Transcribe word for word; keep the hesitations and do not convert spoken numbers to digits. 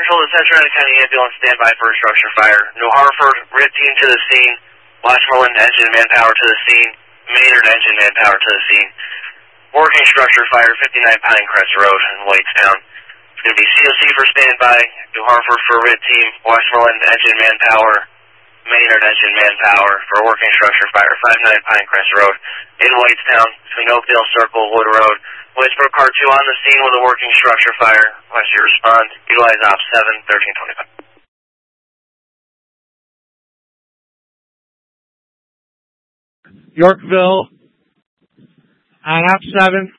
Yorkville, the Tetrana County Ambulance, standby for a structure fire. New Hartford, R I T team to the scene. Westmoreland, engine and manpower to the scene. Maynard, engine and manpower to the scene. Working structure fire, fifty-nine Pinecrest Road in Whitestown. It's going to be C O C for standby. New Hartford for R I T team. Westmoreland, engine and manpower. Maynard, engine and manpower for a working structure fire, fifty-nine Pinecrest Road in Whitestown, between Oakdale Circle, Wood Road. Whitesboro Car two on the scene with a working structure fire. Request you respond. Utilize Op seven, thirteen twenty-five. Yorkville on Op seven.